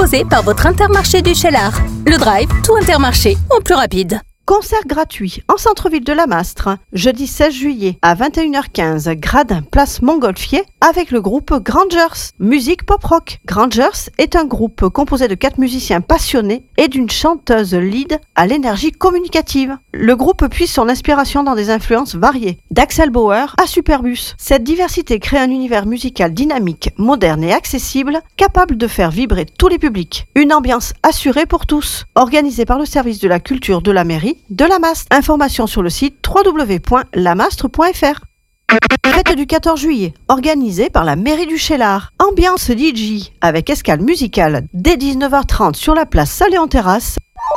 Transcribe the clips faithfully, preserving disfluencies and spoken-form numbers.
proposé par votre Intermarché du Cheylard. Le Drive, tout Intermarché, en plus rapide. Concert gratuit en centre-ville de La Mastre, jeudi seize juillet à vingt et une heures quinze, Gradin, place Montgolfier, avec le groupe Grangers, musique pop-rock. Grangers est un groupe composé de quatre musiciens passionnés et d'une chanteuse lead à l'énergie communicative. Le groupe puise son inspiration dans des influences variées, d'Axel Bauer à Superbus. Cette diversité crée un univers musical dynamique, moderne et accessible, capable de faire vibrer tous les publics. Une ambiance assurée pour tous, organisée par le service de la culture de la mairie de La Mastre. Information sur le site w w w point lamastre point f r. Fête du quatorze juillet, organisée par la mairie du Cheylard. Ambiance D J avec escale musicale dès dix-neuf heures trente sur la place Salé-en-Terrasse.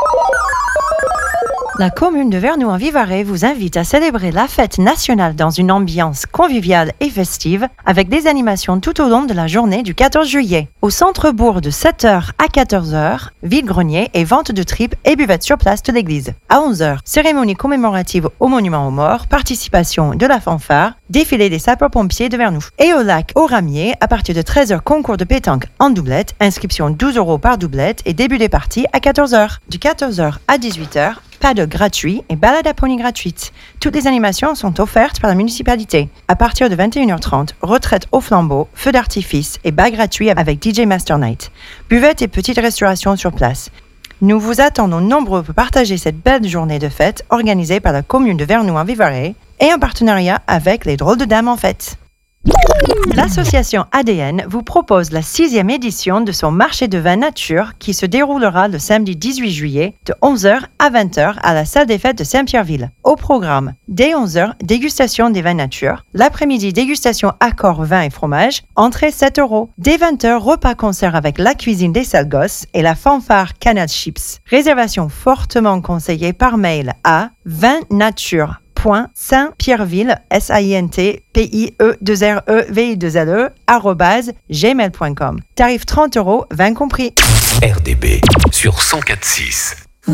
La commune de Vernoux-en-Vivarais vous invite à célébrer la fête nationale dans une ambiance conviviale et festive avec des animations tout au long de la journée du quatorze juillet. Au centre-bourg de sept heures à quatorze heures, vide-grenier et vente de tripes et buvettes sur place de l'église. À onze heures, cérémonie commémorative au monument aux morts, participation de la fanfare, défilé des sapeurs-pompiers de Vernoux. Et au lac aux Ramiers, à partir de treize heures, concours de pétanque en doublette, inscription douze euros par doublette et début des parties à quatorze heures. Du quatorze heures à dix-huit heures, paddle gratuit et balade à poney gratuite. Toutes les animations sont offertes par la municipalité. À partir de vingt et une heures trente, retraite au flambeau, feu d'artifice et bas gratuit avec D J Master Night. Buvette et petite restauration sur place. Nous vous attendons nombreux pour partager cette belle journée de fête organisée par la commune de Vernoux-en-Vivarais et en partenariat avec les Drôles de Dames en Fête. L'association A D N vous propose la sixième édition de son marché de vin nature qui se déroulera le samedi dix-huit juillet de onze heures à vingt heures à la salle des fêtes de Saint-Pierreville. Au programme, dès onze heures, dégustation des vins nature. L'après-midi, dégustation accord vin et fromage. Entrée sept euros. Dès vingt heures, repas-concert avec la cuisine des sales gosses et la fanfare Canal Chips. Réservation fortement conseillée par mail à vinnature point saint-pierreville, S A I N T P I E deux R E V I deux L E, arobase gmail point com. Tarif trente euros, vin compris. R D B sur cent quatre virgule six.